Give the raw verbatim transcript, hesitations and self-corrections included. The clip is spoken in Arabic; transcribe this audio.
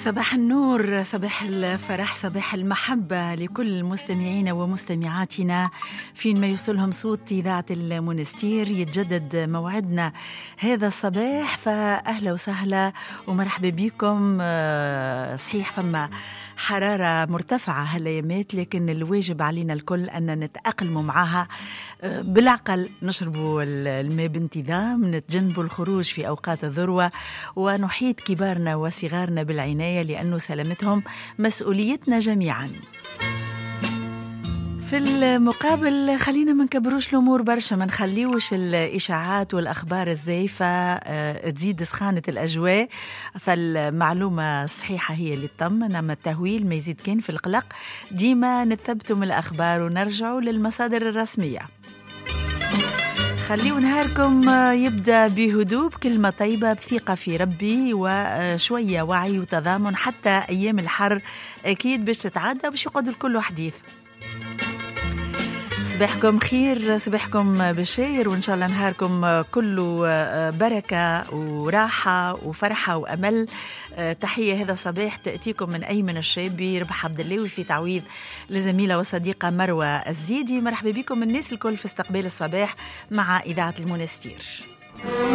صباح النور، صباح الفرح، صباح المحبة لكل مستمعينا ومستمعاتنا فين ما يوصلهم صوت إذاعة المنستير. يتجدد موعدنا هذا الصباح، فأهلا وسهلا ومرحبا بكم. صحيح فما حرارة مرتفعة هالأيامات، لكن الواجب علينا الكل أن نتأقلم معها بالعقل، نشربوا الماء بانتظام، نتجنبوا الخروج في أوقات الذروة، ونحيط كبارنا وصغارنا بالعناية لأنه سلامتهم مسؤوليتنا جميعا. في المقابل خلينا ما نكبروش الأمور برشا، ما نخليوش الإشاعات والأخبار الزيفة تزيد سخانة الأجواء. فالمعلومة الصحيحة هي اللي تطمن، أما التهويل ما يزيد كان في القلق. ديما نثبتوا من الأخبار ونرجعوا للمصادر الرسمية. خليوا نهاركم يبدأ بهدوء، بكلمة طيبة، بثقة في ربي، وشوية وعي وتضامن. حتى أيام الحر أكيد باش تتعدى، باش يقعد الكل حديث. صباحكم خير، صباحكم بشير، وإن شاء الله نهاركم كله بركة وراحة وفرحة وأمل. تحية هذا الصباح تأتيكم من أيمن الشابي، ربح عبد الله، في تعويض لزميلة وصديقة مروة الزيدي. مرحبا بكم الناس الكل في استقبال الصباح مع إذاعة المنستير.